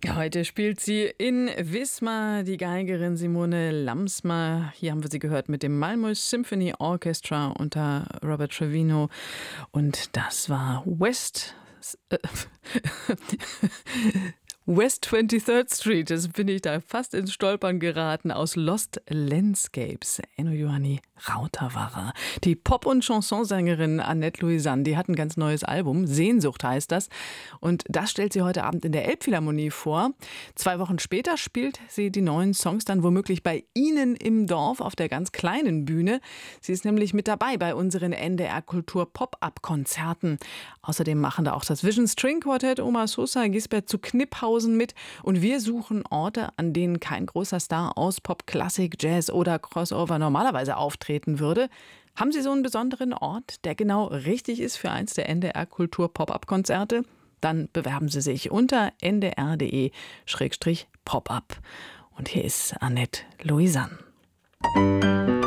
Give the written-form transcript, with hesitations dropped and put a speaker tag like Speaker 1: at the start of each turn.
Speaker 1: Ja, heute spielt sie in Wismar die Geigerin Simone Lamsmer. Hier haben wir sie gehört mit dem Malmö Symphony Orchestra unter Robert Trevino. Und das war West 23rd Street, das bin ich da fast ins Stolpern geraten, aus Lost Landscapes. Enno Johanni Rautavaara. Die Pop- und Chansonsängerin Annette Louisanne, die hat ein ganz neues Album, Sehnsucht heißt das. Und das stellt sie heute Abend in der Elbphilharmonie vor. 2 Wochen später spielt sie die neuen Songs dann womöglich bei Ihnen im Dorf auf der ganz kleinen Bühne. Sie ist nämlich mit dabei bei unseren NDR Kultur Pop-Up-Konzerten. Außerdem machen da auch das Vision String Quartett, Oma Sosa, Gisbert zu Kniphausen mit. Und wir suchen Orte, an denen kein großer Star aus Pop, Klassik, Jazz oder Crossover normalerweise auftreten würde. Haben Sie so einen besonderen Ort, der genau richtig ist für eins der NDR Kultur Pop-Up-Konzerte? Dann bewerben Sie sich unter ndr.de/pop-up. Und hier ist Annette Louisanne.